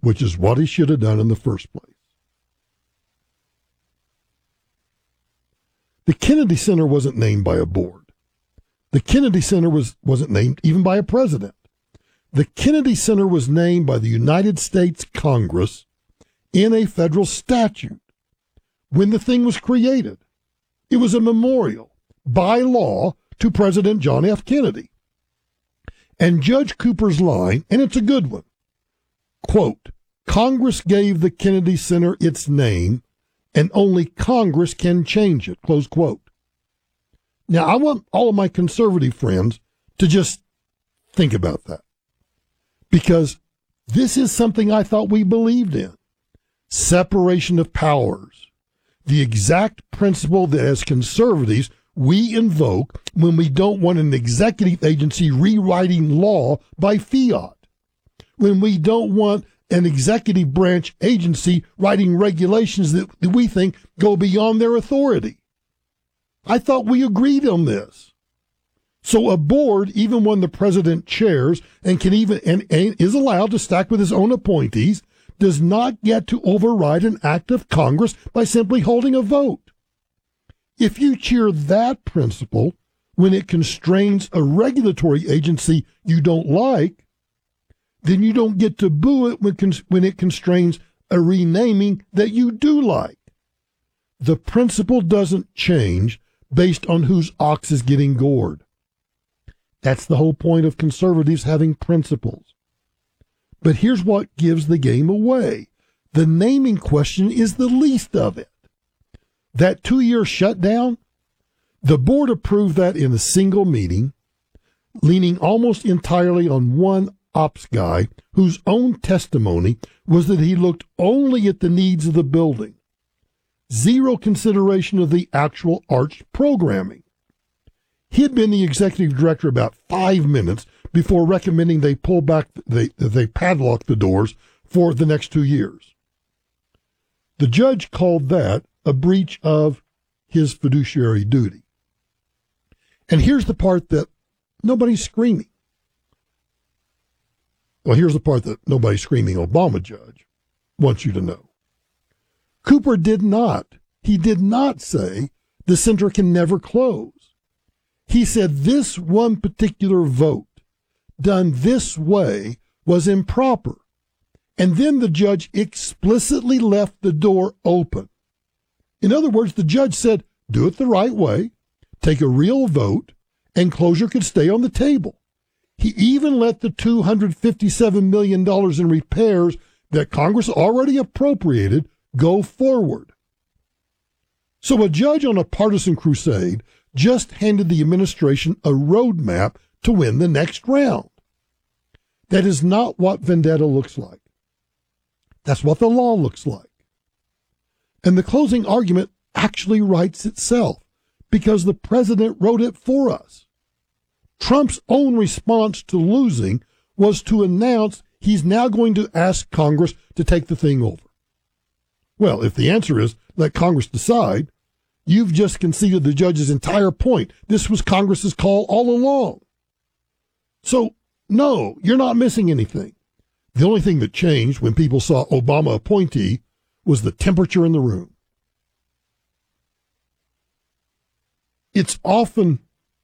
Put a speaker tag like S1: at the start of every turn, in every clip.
S1: which is what he should have done in the first place. The Kennedy Center wasn't named by a board. The Kennedy Center wasn't named even by a president. The Kennedy Center was named by the United States Congress in a federal statute when the thing was created. It was a memorial by law to President John F. Kennedy. And Judge Cooper's line, and it's a good one, quote, Congress gave the Kennedy Center its name, and only Congress can change it, close quote. Now, I want all of my conservative friends to just think about that, because this is something I thought we believed in. Separation of powers, the exact principle that as conservatives we invoke when we don't want an executive agency rewriting law by fiat, when we don't want an executive branch agency writing regulations that we think go beyond their authority. I thought we agreed on this. So a board, even when the president chairs and can even and is allowed to stack with his own appointees, does not get to override an act of Congress by simply holding a vote. If you cheer that principle when it constrains a regulatory agency you don't like, then you don't get to boo it when it constrains a renaming that you do like. The principle doesn't change based on whose ox is getting gored. That's the whole point of conservatives having principles. But here's what gives the game away. The naming question is the least of it. That 2-year shutdown, the board approved that in a single meeting, leaning almost entirely on one ops guy whose own testimony was that he looked only at the needs of the building. Zero consideration of the actual Arch programming. He had been the executive director about 5 minutes before recommending they pull back, they padlock the doors for the next 2 years. The judge called that a breach of his fiduciary duty. And here's the part that nobody's screaming. Well, here's the part that nobody screaming Obama judge wants you to know. Cooper did not say the center can never close. He said this one particular vote done this way was improper. And then the judge explicitly left the door open. In other words, the judge said, do it the right way, take a real vote, and closure could stay on the table. He even let the $257 million in repairs that Congress already appropriated go forward. So a judge on a partisan crusade just handed the administration a roadmap to win the next round. That is not what vendetta looks like. That's what the law looks like. And the closing argument actually writes itself because the president wrote it for us. Trump's own response to losing was to announce he's now going to ask Congress to take the thing over. Well, if the answer is let Congress decide, you've just conceded the judge's entire point. This was Congress's call all along. So, no, you're not missing anything. The only thing that changed when people saw Obama appointee was the temperature in the room. It's often,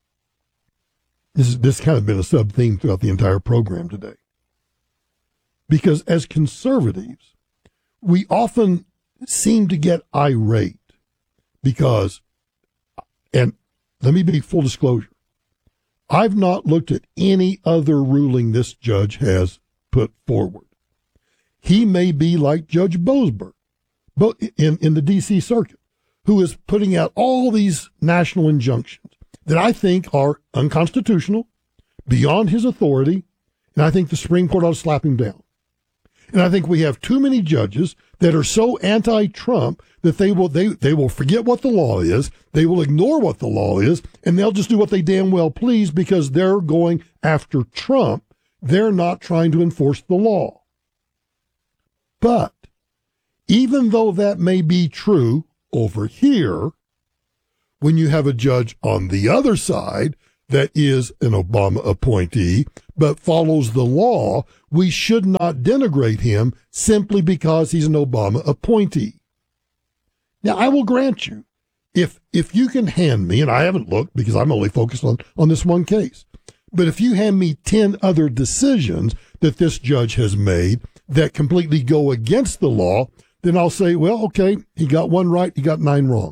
S1: this kind of been a sub-theme throughout the entire program today. Because as conservatives, we often seem to get irate because, and let me be full disclosure, I've not looked at any other ruling this judge has put forward. He may be like Judge Boasberg in the D.C. Circuit, who is putting out all these national injunctions that I think are unconstitutional, beyond his authority, and I think the Supreme Court ought to slap him down. And I think we have too many judges that are so anti-Trump that they will forget what the law is, they will ignore what the law is, and they'll just do what they damn well please because they're going after Trump. They're not trying to enforce the law. But even though that may be true over here, when you have a judge on the other side that is an Obama appointee, but follows the law, we should not denigrate him simply because he's an Obama appointee. Now, I will grant you, if you can hand me, and I haven't looked because I'm only focused on this one case, but if you hand me 10 other decisions that this judge has made that completely go against the law, then I'll say, well, okay, he got one right, he got 9 wrong.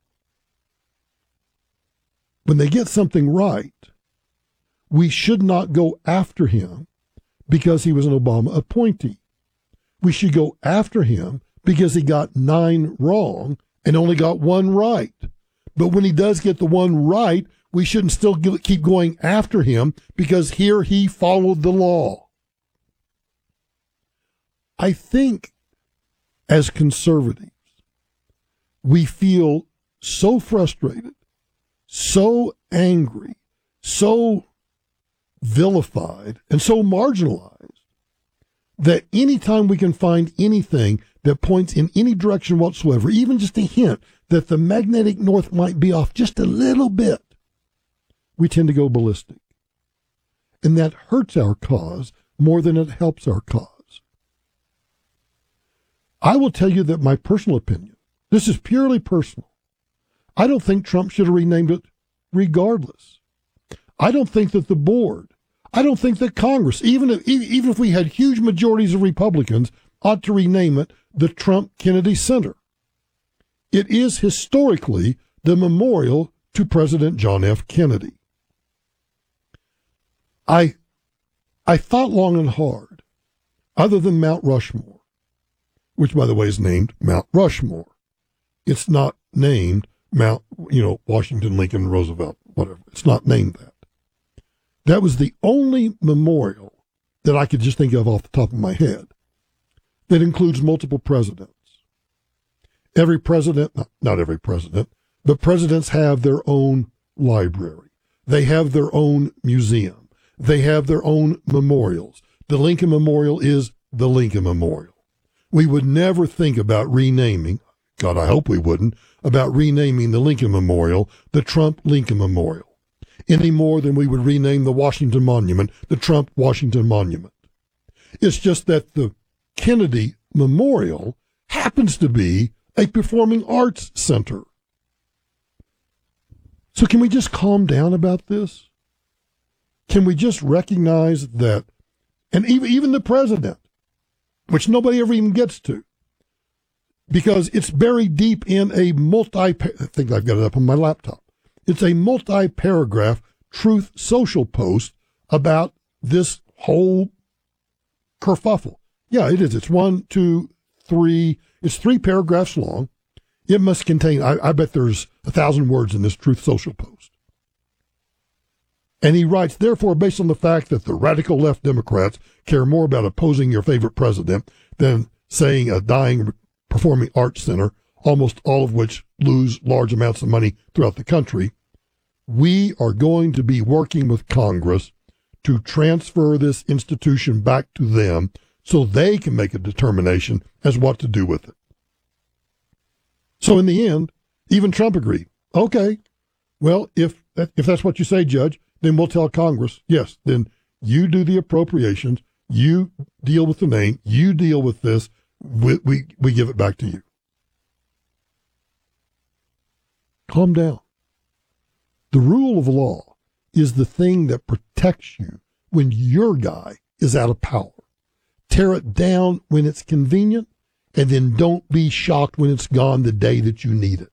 S1: When they get something right, we should not go after him because he was an Obama appointee. We should go after him because he got 9 wrong and only got 1 right. But when he does get the 1 right, we shouldn't still keep going after him because here he followed the law. I think as conservatives, we feel so frustrated, so angry, so vilified, and so marginalized that anytime we can find anything that points in any direction whatsoever, even just a hint that the magnetic north might be off just a little bit, we tend to go ballistic. And that hurts our cause more than it helps our cause. I will tell you that my personal opinion, this is purely personal, I don't think Trump should have renamed it regardless. I don't think that the board, I don't think that Congress, even if we had huge majorities of Republicans, ought to rename it the Trump Kennedy Center. It is historically the memorial to President John F. Kennedy. I thought long and hard, other than Mount Rushmore, which, by the way, is named Mount Rushmore. It's not named Mount, Washington, Lincoln, Roosevelt, whatever. It's not named that. That was the only memorial that I could just think of off the top of my head that includes multiple presidents. Every president, not every president, but presidents have their own library. They have their own museum. They have their own memorials. The Lincoln Memorial is the Lincoln Memorial. We would never think about renaming, God, I hope we wouldn't, about renaming the Lincoln Memorial the Trump Lincoln Memorial, any more than we would rename the Washington Monument the Trump Washington Monument. It's just that the Kennedy Memorial happens to be a performing arts center. So can we just calm down about this? Can we just recognize that, and even the president, which nobody ever even gets to, because it's buried deep in I think I've got it up on my laptop. It's a multi-paragraph Truth Social post about this whole kerfuffle. Yeah, it is. It's 1, 2, 3. It's 3 paragraphs long. It must contain, I bet there's 1,000 words in this Truth Social post. And he writes, therefore, based on the fact that the radical left Democrats care more about opposing your favorite president than saying a dying performing arts center, almost all of which lose large amounts of money throughout the country, we are going to be working with Congress to transfer this institution back to them so they can make a determination as what to do with it. So in the end, even Trump agreed. Okay, well, if that's what you say, Judge, then we'll tell Congress, yes, then you do the appropriations, you deal with the name, you deal with this, we give it back to you. Calm down. The rule of law is the thing that protects you when your guy is out of power. Tear it down when it's convenient, and then don't be shocked when it's gone the day that you need it.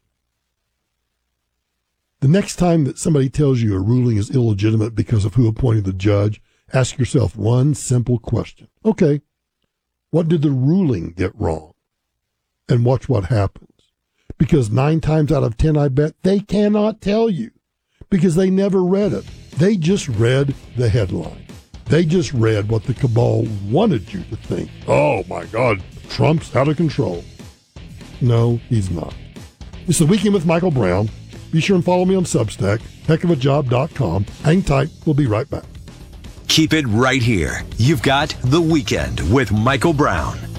S1: The next time that somebody tells you a ruling is illegitimate because of who appointed the judge, ask yourself one simple question. Okay, what did the ruling get wrong? And watch what happens. Because 9 times out of 10, I bet they cannot tell you because they never read it. They just read the headline. They just read what the cabal wanted you to think. Oh my God, Trump's out of control. No, he's not. It's the Weekend with Michael Brown. Be sure and follow me on Substack, heckofajob.com. Hang tight. We'll be right back.
S2: Keep it right here. You've got The Weekend with Michael Brown.